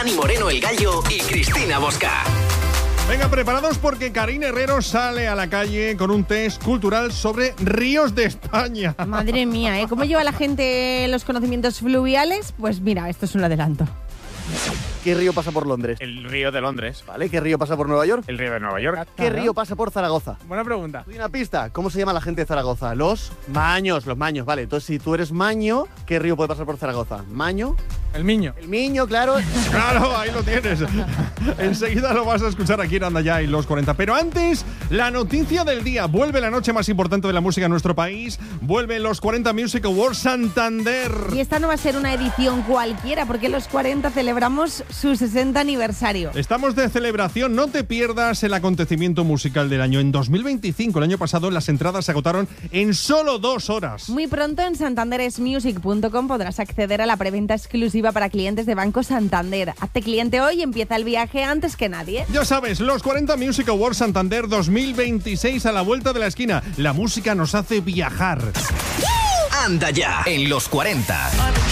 Dani Moreno el Gallo y Cristina Bosca. Venga, preparados porque Karina Herrero sale a la calle con un test cultural sobre ríos de España. Madre mía, ¿eh? ¿Cómo lleva la gente los conocimientos fluviales? Pues mira, esto es un adelanto. ¿Qué río pasa por Londres? El río de Londres. Vale, ¿qué río pasa por Nueva York? El río de Nueva York. ¿Qué río pasa por Zaragoza? Buena pregunta. Doy una pista. ¿Cómo se llama la gente de Zaragoza? Los maños, Vale, entonces si tú eres maño, ¿qué río puede pasar por Zaragoza? ¿Maño? El Miño. El Miño, claro. Claro, ahí lo tienes. Enseguida lo vas a escuchar aquí en Anda Ya y los 40. Pero antes, la noticia del día. Vuelve la noche más importante de la música en nuestro país. Vuelve los 40 Music Awards Santander. Y esta no va a ser una edición cualquiera, porque los 40 celebramos su 60 aniversario. Estamos de celebración. No te pierdas el acontecimiento musical del año. En 2025, el año pasado, las entradas se agotaron en solo 2 horas. Muy pronto en santanderesmusic.com podrás acceder a la preventa exclusiva para clientes de Banco Santander. Hazte cliente hoy y empieza el viaje antes que nadie. Ya sabes, los 40 Music Awards Santander 2026 a la vuelta de la esquina. La música nos hace viajar. Anda Ya en los 40.